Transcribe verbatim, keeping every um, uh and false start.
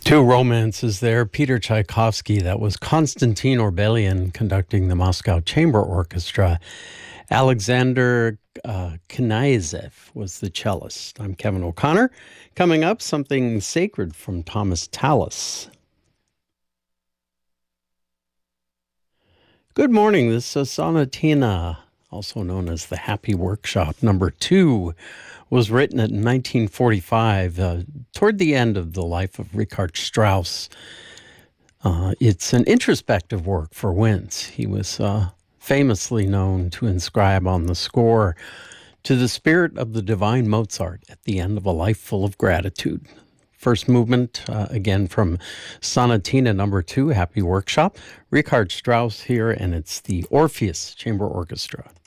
Two romances there. Peter Tchaikovsky, that was Konstantin Orbelian conducting the Moscow Chamber Orchestra. Alexander uh, Knyazov was the cellist. I'm Kevin O'Connor. Coming up, something sacred from Thomas Tallis. Good morning. This is Sonatina, also known as the Happy Workshop. Number two was written in nineteen forty-five, uh, toward the end of the life of Richard Strauss. Uh, it's an introspective work for winds. He was uh, famously known to inscribe on the score, "To the spirit of the divine Mozart at the end of a life full of gratitude." First movement, uh, again from Sonatina number two, Happy Workshop. Richard Strauss here, and it's the Orpheus Chamber Orchestra.